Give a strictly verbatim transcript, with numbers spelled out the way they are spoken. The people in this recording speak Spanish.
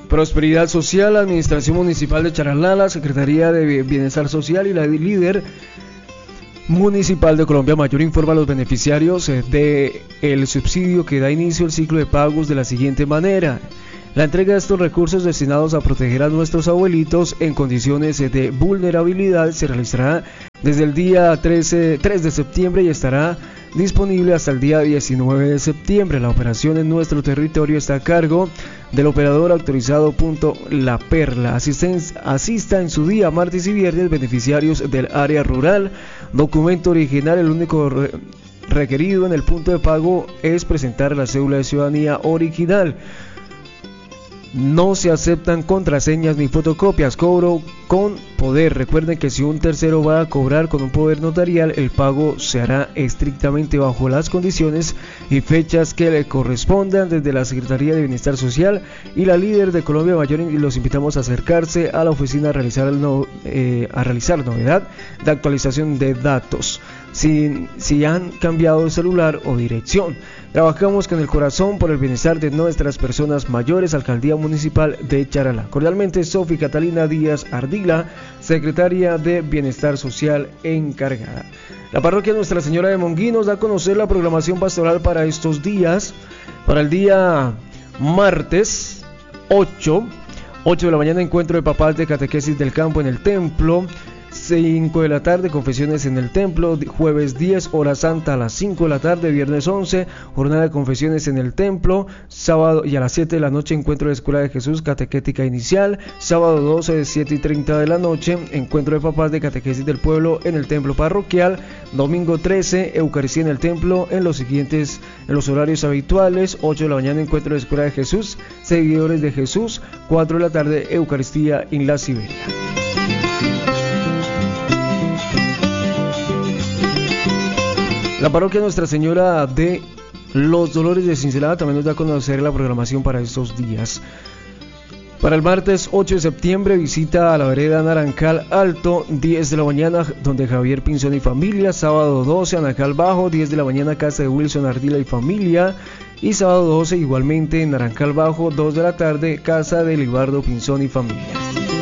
Prosperidad Social, Administración Municipal de Charalá, la Secretaría de Bienestar Social y la líder municipal de Colombia Mayor informa a los beneficiarios del subsidio que da inicio al ciclo de pagos de la siguiente manera. La entrega de estos recursos destinados a proteger a nuestros abuelitos en condiciones de vulnerabilidad se realizará desde el día trece, tres de septiembre y estará disponible hasta el día diecinueve de septiembre. La operación en nuestro territorio está a cargo del operador autorizado Punto La Perla. Asisten, asista en su día, martes y viernes, beneficiarios del área rural. Documento original, el único re requerido en el punto de pago es presentar la cédula de ciudadanía original. No se aceptan contraseñas ni fotocopias. Cobro con poder. Recuerden que si un tercero va a cobrar con un poder notarial, el pago se hará estrictamente bajo las condiciones y fechas que le correspondan. Desde la Secretaría de Bienestar Social y la líder de Colombia Mayor, y los invitamos a acercarse a la oficina a realizar, el no, eh, a realizar novedad de actualización de datos. Si, si han cambiado de celular o dirección. Trabajamos con el corazón por el bienestar de nuestras personas mayores. Alcaldía Municipal de Charalá. Cordialmente, Sofi Catalina Díaz Ardila, Secretaria de Bienestar Social encargada. La parroquia Nuestra Señora de Monguí nos da a conocer la programación pastoral para estos días. Para el día martes ocho, ocho de la mañana, encuentro de papás de catequesis del campo en el templo. cinco de la tarde, confesiones en el templo. Jueves diez, hora santa a las cinco de la tarde. Viernes once, jornada de confesiones en el templo. Sábado y a las siete de la noche, encuentro de Escuela de Jesús, catequética inicial. Sábado doce, siete y treinta de la noche, encuentro de papás de catequesis del pueblo en el templo parroquial. Domingo trece, Eucaristía en el templo en los siguientes, en los horarios habituales. ocho de la mañana, encuentro de Escuela de Jesús, seguidores de Jesús. cuatro de la tarde, Eucaristía en la Siberia. La parroquia Nuestra Señora de los Dolores de Cincelada también nos da a conocer la programación para estos días. Para el martes ocho de septiembre, visita a la vereda Naranjal Alto, diez de la mañana, donde Javier Pinzón y familia. Sábado doce, Naranjal Bajo, diez de la mañana, casa de Wilson Ardila y familia. Y sábado doce, igualmente en Naranjal Bajo, dos de la tarde, casa de Libardo Pinzón y familia.